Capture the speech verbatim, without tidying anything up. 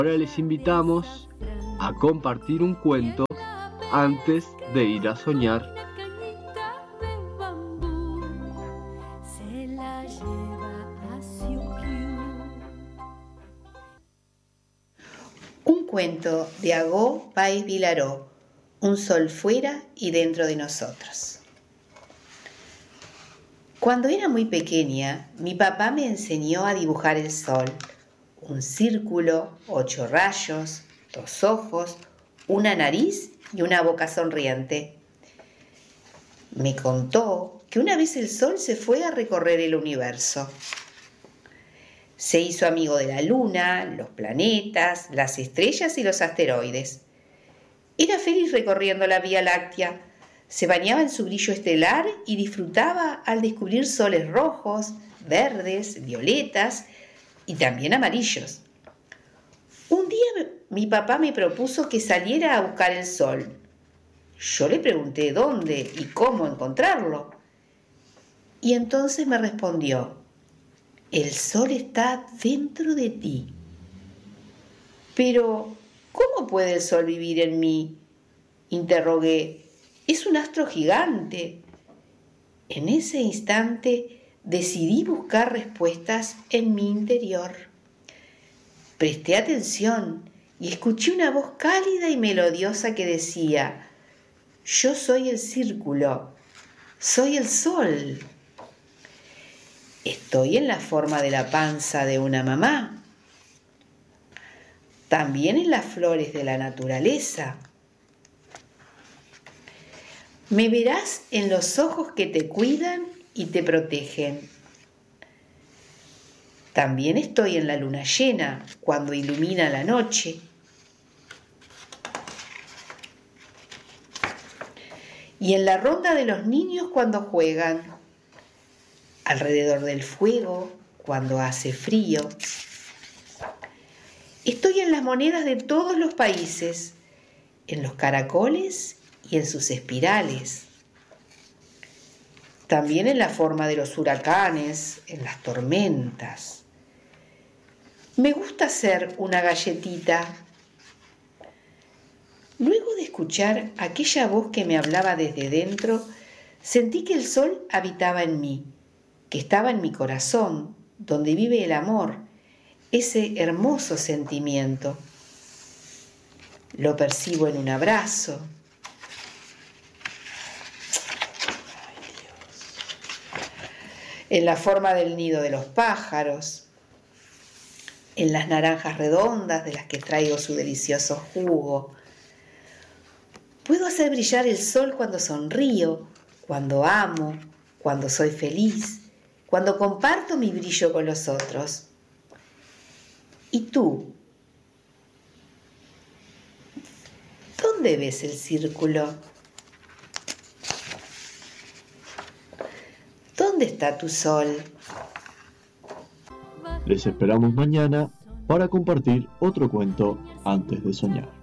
Ahora les invitamos a compartir un cuento antes de ir a soñar. Un cuento de Agó Páez Vilaró, Un sol fuera y dentro de nosotros. Cuando era muy pequeña, mi papá me enseñó a dibujar el sol. Un círculo, ocho rayos, dos ojos, una nariz y una boca sonriente. Me contó que una vez el sol se fue a recorrer el universo. Se hizo amigo de la luna, los planetas, las estrellas y los asteroides. Era feliz recorriendo la Vía Láctea. Se bañaba en su brillo estelar y disfrutaba al descubrir soles rojos, verdes, violetas y también amarillos. Un día mi papá me propuso que saliera a buscar el sol. Yo le pregunté dónde y cómo encontrarlo. Y entonces me respondió: el sol está dentro de ti. Pero, ¿cómo puede el sol vivir en mí?, interrogué. Es un astro gigante. En ese instante decidí buscar respuestas en mi interior. Presté atención y escuché una voz cálida y melodiosa que decía: yo soy el círculo, soy el sol. Estoy en la forma de la panza de una mamá, también en las flores de la naturaleza. Me verás en los ojos que te cuidan y te protegen. También estoy en la luna llena, cuando ilumina la noche. Y en la ronda de los niños cuando juegan. Alrededor del fuego, cuando hace frío. Estoy en las monedas de todos los países, en los caracoles y en sus espirales. También en la forma de los huracanes, en las tormentas. Me gusta ser una galletita. Luego de escuchar aquella voz que me hablaba desde dentro, sentí que el sol habitaba en mí, que estaba en mi corazón, donde vive el amor, ese hermoso sentimiento. Lo percibo en un abrazo. En la forma del nido de los pájaros, en las naranjas redondas de las que traigo su delicioso jugo. Puedo hacer brillar el sol cuando sonrío, cuando amo, cuando soy feliz, cuando comparto mi brillo con los otros. ¿Y tú? ¿Dónde ves el círculo? ¿Dónde está tu sol? Les esperamos mañana para compartir otro cuento antes de soñar.